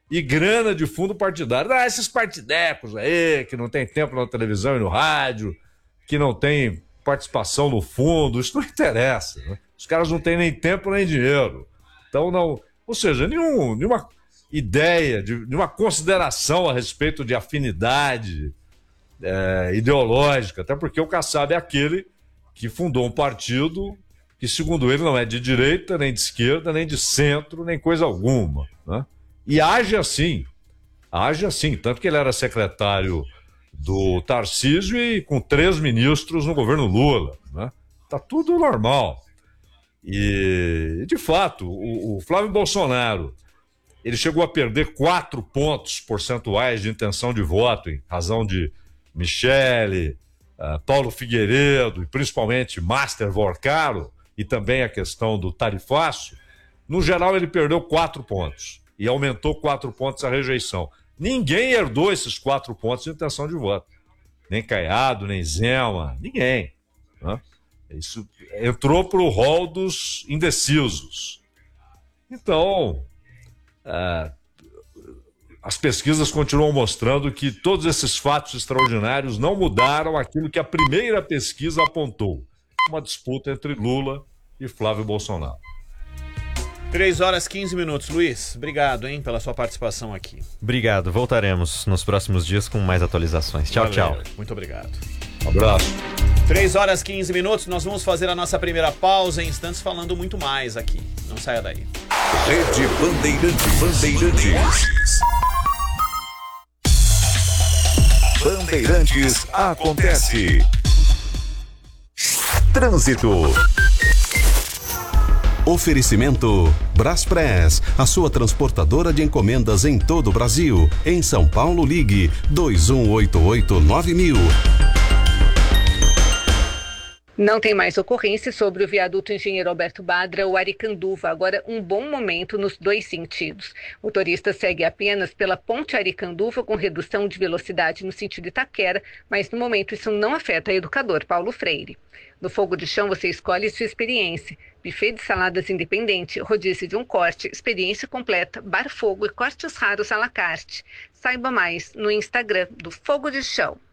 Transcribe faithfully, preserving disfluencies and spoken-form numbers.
e grana de fundo partidário. Ah, esses partidecos aí, que não tem tempo na televisão e no rádio, que não tem participação no fundo, isso não interessa, né? Os caras não têm nem tempo nem dinheiro. Então, não. Ou seja, nenhum, nenhuma ideia, de, nenhuma consideração a respeito de afinidade é, ideológica, até porque o Kassab é aquele que fundou um partido que, segundo ele, não é de direita, nem de esquerda, nem de centro, nem coisa alguma, né? E age assim, age assim, tanto que ele era secretário do Tarcísio e com três ministros no governo Lula, né? Tá tudo normal. E, de fato, o, o Flávio Bolsonaro, ele chegou a perder quatro pontos percentuais de intenção de voto, em razão de Michele, uh, Paulo Figueiredo e principalmente Master Vorcaro, e também a questão do tarifaço. No geral, ele perdeu quatro pontos e aumentou quatro pontos a rejeição. Ninguém herdou esses quatro pontos de intenção de voto. Nem Caiado, nem Zema, ninguém, né? Isso entrou para o rol dos indecisos. Então, uh, as pesquisas continuam mostrando que todos esses fatos extraordinários não mudaram aquilo que a primeira pesquisa apontou: uma disputa entre Lula e Flávio Bolsonaro. três horas e quinze minutos. Luiz, obrigado, hein, pela sua participação aqui. Obrigado. Voltaremos nos próximos dias com mais atualizações. Tchau, Valeu. tchau. Muito obrigado. Um abraço. três horas e quinze minutos. Nós vamos fazer a nossa primeira pausa em instantes, falando muito mais aqui. Não saia daí. Rede Bandeirantes. Bandeirantes. Bandeirantes acontece. Trânsito. Oferecimento Braspress, a sua transportadora de encomendas em todo o Brasil. Em São Paulo, ligue dois um oito oito nove mil. Não tem mais ocorrência sobre o viaduto Engenheiro Alberto Badra ou Aricanduva. Agora, um bom momento nos dois sentidos. O motorista segue apenas pela ponte Aricanduva com redução de velocidade no sentido Itaquera, mas no momento isso não afeta o educador Paulo Freire. No Fogo de Chão você escolhe sua experiência. Buffet de saladas independente, rodízio de um corte, experiência completa, bar fogo e cortes raros à la carte. Saiba mais no Instagram do Fogo de Chão.